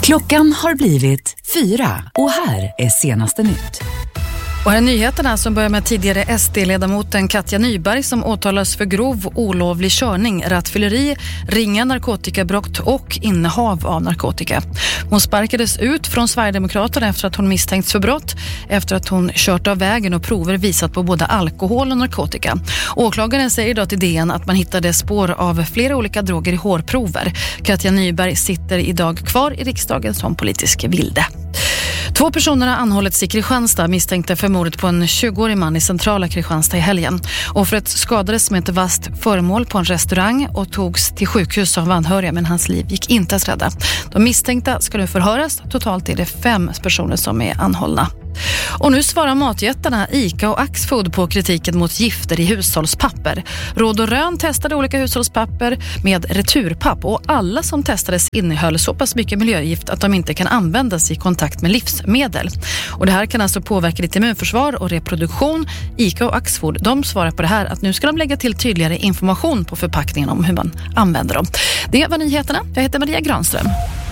Klockan har blivit 4 och här är senaste nytt. Och här är nyheterna som börjar med tidigare SD-ledamoten Katja Nyberg som åtalas för grov olovlig körning, rattfylleri, ringa narkotikabrott och innehav av narkotika. Hon sparkades ut från Sverigedemokraterna efter att hon misstänkts för brott efter att hon kört av vägen och prover visat på både alkohol och narkotika. Åklagaren säger idag till DN att man hittade spår av flera olika droger i hårprover. Katja Nyberg sitter idag kvar i riksdagen som politisk vilde. 2 personer har anhållits i Kristianstad misstänkta för mordet på en 20-årig man i centrala Kristianstad i helgen. Offret skadades med ett vasst föremål på en restaurang och togs till sjukhus av anhöriga, men hans liv gick inte att rädda. De misstänkta ska nu förhöras. Totalt är det 5 personer som är anhållna. Och nu svarar matjättarna ICA och Axfood på kritiken mot gifter i hushållspapper. Råd och Rön testade olika hushållspapper med returpapp och alla som testades innehöll så pass mycket miljögift att de inte kan användas i kontakt med livsmedel. Och det här kan alltså påverka ditt immunförsvar och reproduktion. ICA och Axfood, de svarar på det här att nu ska de lägga till tydligare information på förpackningen om hur man använder dem. Det var nyheterna. Jag heter Maria Granström.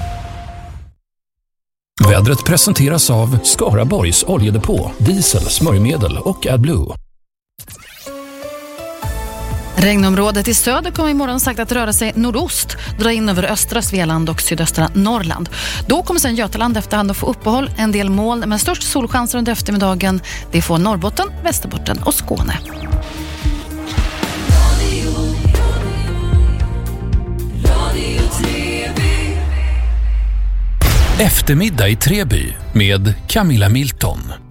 Vädret presenteras av Skaraborgs oljedepå, diesel, smörjmedel och AdBlue. Regnområdet i söder kommer imorgon sagt att röra sig nordost, dra in över östra Svealand och sydöstra Norrland. Då kommer sen Götaland efterhand att få uppehåll, en del moln, men störst solchanser under eftermiddagen. Det får Norrbotten, Västerbotten och Skåne. Eftermiddag i Treby med Camilla Milton.